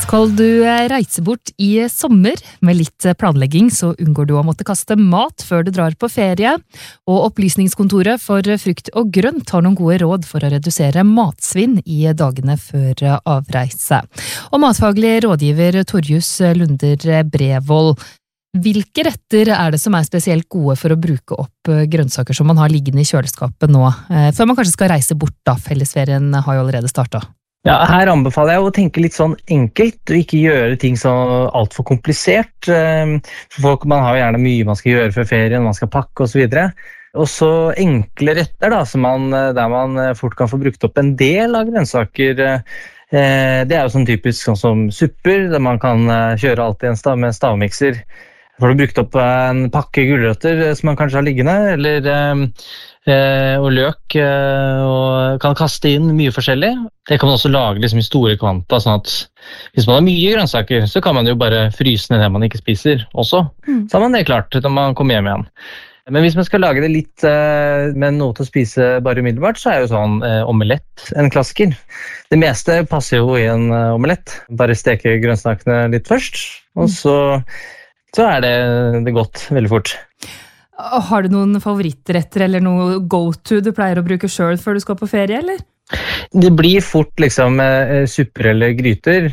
Skal du reise bort i sommer? Med litt planlegging så unngår du å måtte kaste mat før du drar på ferie, og Opplysningskontoret for frukt og grønt har noen gode råd for å redusere matsvinn i dagene før avreise. Og matfaglig rådgiver Torjus Lunder Brevold, hvilke retter er det som er spesielt gode for å bruke opp grønnsaker som man har liggende i kjøleskapet nå, før man kanskje skal reise bort da? Fellesferien har jo allerede startet. Ja, her anbefaler jeg å tenke litt sånn enkelt, og ikke gjøre ting så alt for komplisert. For man har jo gjerne mye man skal gjøre før ferien, man skal pakke og så videre. Og så enkle retter da, der man fort kan få brukt opp en del av grønnsaker. Det er jo sånn typisk sånn som supper, der man kan kjøre alt i en med stavmikser. Får du brukt opp en pakke gulrøtter som man kanskje har liggende, og løk, og kan kaste inn mye forskjellig. Det kan man også lage liksom i store kvanta, sånn at hvis man har mye grønnsaker, så kan man jo bare fryse ned det man ikke spiser også. Så har man det klart når man kommer hjem igjen. Men hvis man skal lage det litt med noe til å spise bare umiddelbart, så er jo sånn omelett en klassiker. Det meste passer jo i en omelett. Bare steke grønnsakene litt først, og så er det godt veldig fort. Har du noen favorittretter eller noe go-to du pleier å bruke selv før du skal på ferie, eller? Det blir fort liksom supper eller gryter.